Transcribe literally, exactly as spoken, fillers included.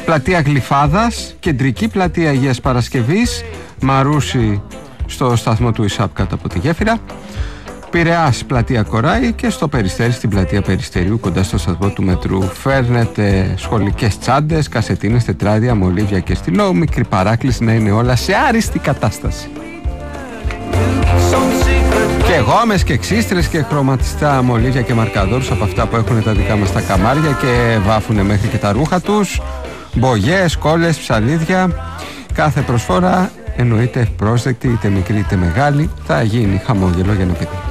πλατεία Γλυφάδας, κεντρική πλατεία Αγίας Παρασκευής, Μαρούσι στο σταθμό του ΙΣΑΠ κάτω από τη γέφυρα, Πειραιάς πλατεία Κοράη και στο Περιστέρι στην πλατεία Περιστερίου κοντά στο σταθμό του μετρού. Φέρνετε σχολικές τσάντες, κασετίνες, τετράδια, μολύβια και στυλό. Μικρή παράκληση να είναι όλα σε άριστη κατάσταση. Και γόμες και ξύστρες και χρωματιστά μολύβια και μαρκαδόρους από αυτά που έχουν τα δικά μας τα καμάρια και βάφουνε μέχρι και τα ρούχα τους. Μπογιές, κόλλες, ψαλίδια. Κάθε προσφορά εννοείται ευπρόσδεκτη, είτε μικρή είτε μεγάλη. Θα γίνει χαμόγελο για να πείτε.